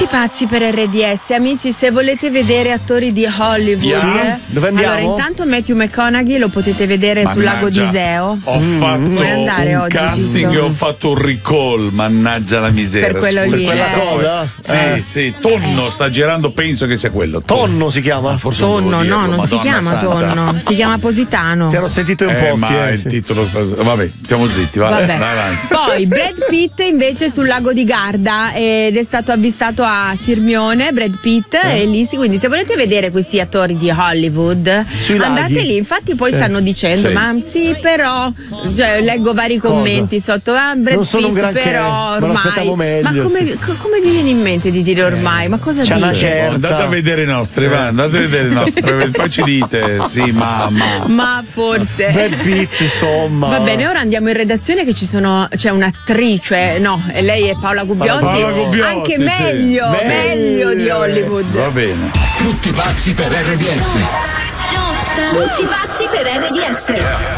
Tutti pazzi per RDS, amici. Se volete vedere attori di Hollywood, dove andiamo? Allora, intanto Matthew McConaughey lo potete vedere sul lago di Iseo. Ho fatto Vuoi andare un oggi, casting Ciccio? e ho fatto un recall, mannaggia la miseria. Per quello lì, quella cosa? Sì, Tonno sta girando, penso che sia quello. Tonno si chiama? Forse Tonno, devo no, dirlo, non si Madonna chiama santa. Tonno, si chiama Positano. Ti hanno sentito in pochi. Ma il titolo. Vabbè, stiamo zitti, vai avanti. Poi Brad Pitt invece sul lago di Garda ed è stato avvistato a Sirmione, Brad Pitt, e lì quindi se volete vedere questi attori di Hollywood Sui andate laghi. lì, infatti poi stanno dicendo Sì. ma sì però, cioè, leggo vari commenti sotto, Brad Non sono un Pitt granché, però me lo aspettavo ormai, meglio, ma come vi viene in mente di dire ormai, ma cosa C'è una dite? certa. Andate a vedere i nostri, va, andate a vedere i nostri, poi ci dite, sì, Ma forse Brad Pitt, insomma. va bene, ora andiamo in redazione che c'è un'attrice, no, e lei è Paola Gubbiotti, Paola Gubbiotti, anche sì. meglio di Hollywood. Va bene. Tutti pazzi per RDS. Tutti pazzi per RDS.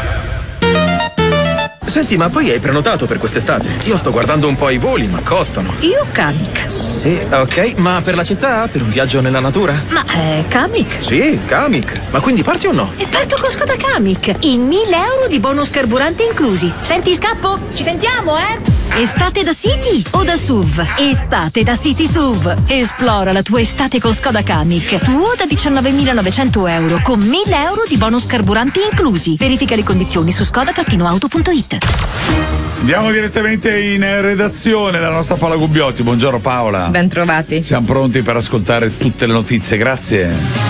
Senti, ma poi hai prenotato per quest'estate? Io sto guardando un po' i voli, ma costano. Io Kamik. Sì, ok, ma per la città? Per un viaggio nella natura? Ma Kamik? Sì, Kamik. Ma quindi parti o no? E parto con Skoda Kamik. In 1.000 euro di bonus carburante inclusi. Senti, scappo? Ci sentiamo, Estate da City o da SUV? Estate da City SUV. Esplora la tua estate con Skoda Kamik. Tuo da 19.900 euro con 1.000 euro di bonus carburanti inclusi. Verifica le condizioni su skoda-auto.it. Andiamo direttamente in redazione dalla nostra Paola Gubbiotti. Buongiorno Paola. Ben trovati. Siamo pronti per ascoltare tutte le notizie, grazie.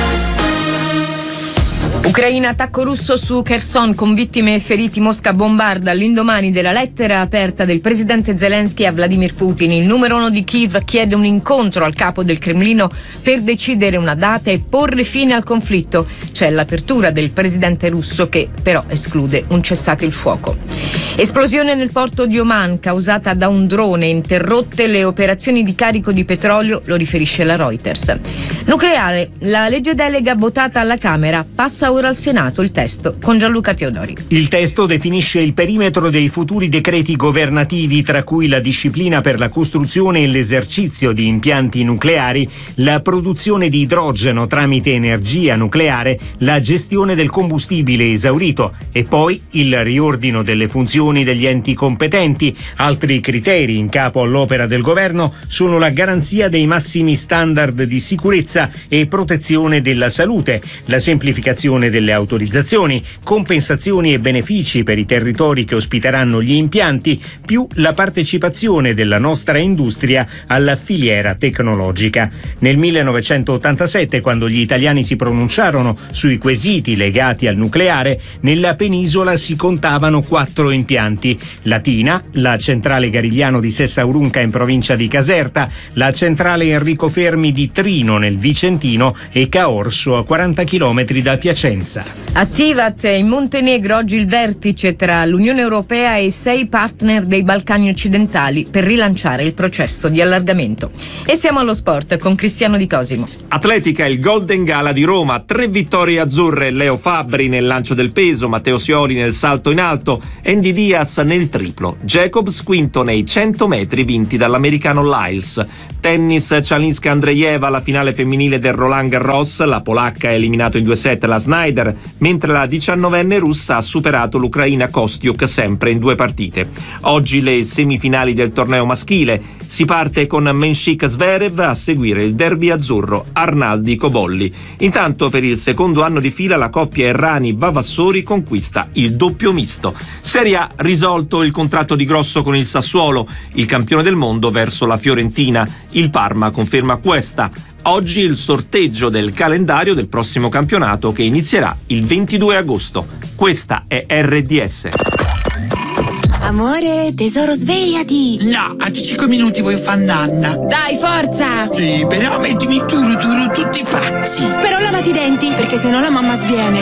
Ucraina, attacco russo su Kherson con vittime e feriti. Mosca bombarda all'indomani della lettera aperta del presidente Zelensky a Vladimir Putin. Il numero 1 di Kiev chiede un incontro al capo del Cremlino per decidere una data e porre fine al conflitto. C'è l'apertura del presidente russo che però esclude un cessate il fuoco. Esplosione nel porto di Oman causata da un drone, interrotte le operazioni di carico di petrolio, lo riferisce la Reuters. Nucleare, la legge delega votata alla Camera, passa ora al Senato il testo con Gianluca Teodori. Il testo definisce il perimetro dei futuri decreti governativi, tra cui la disciplina per la costruzione e l'esercizio di impianti nucleari, la produzione di idrogeno tramite energia nucleare, la gestione del combustibile esaurito e poi il riordino delle funzioni degli enti competenti. Altri criteri in capo all'opera del governo sono la garanzia dei massimi standard di sicurezza e protezione della salute, la semplificazione delle autorizzazioni, compensazioni e benefici per i territori che ospiteranno gli impianti, più la partecipazione della nostra industria alla filiera tecnologica. Nel 1987, quando gli italiani si pronunciarono sui quesiti legati al nucleare, nella penisola si contavano 4 impianti: Latina, la centrale Garigliano di Sessaurunca in provincia di Caserta, la centrale Enrico Fermi di Trino nel Vicentino e Caorso a 40 km da Piacenza. Attivat in Montenegro oggi il vertice tra l'Unione Europea e 6 partner dei Balcani occidentali per rilanciare il processo di allargamento. E siamo allo sport con Cristiano Di Cosimo. Atletica, il Golden Gala di Roma, 3 vittorie azzurre: Leo Fabbri nel lancio del peso, Matteo Siori nel salto in alto, Andy Diaz nel triplo, Jacobs quinto nei 100 metri vinti dall'americano Lyles. Tennis, Chalinska Andreeva alla finale femminile del Roland Garros, la polacca ha eliminato in 2 set la Snyder, mentre la 19enne russa ha superato l'ucraina Kostiuk sempre in 2 partite. Oggi le semifinali del torneo maschile, si parte con Menchik Zverev, a seguire il derby azzurro Arnaldi Cobolli. Intanto per il secondo anno di fila la coppia Errani-Vavassori conquista il doppio misto. Serie A, risolto il contratto di Grosso con il Sassuolo, il campione del mondo verso la Fiorentina. Il Parma conferma Cuesta. Oggi il sorteggio del calendario del prossimo campionato che inizierà il 22 agosto. Questa è RDS. Amore, tesoro, svegliati! No, a 5 minuti voglio fare nanna. Dai, forza! Sì, però mettimi tutti pazzi. Però lavati i denti, perché sennò la mamma sviene.